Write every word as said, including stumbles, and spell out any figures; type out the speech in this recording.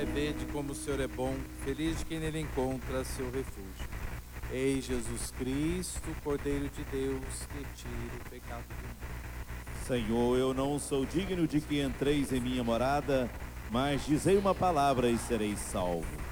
vede como o Senhor é bom, feliz de quem nele encontra seu refúgio. Ei, Jesus Cristo, Cordeiro de Deus, que tira o pecado do mundo. Senhor, eu não sou digno de que entreis em minha morada, mas dizei uma palavra e serei salvo.